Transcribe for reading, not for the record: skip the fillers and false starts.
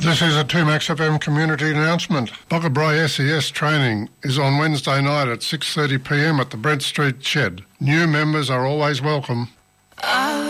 This is a 2Max FM community announcement. Boggabri SES training is on Wednesday night at 6:30 p.m. at the Brent Street Shed. New members are always welcome.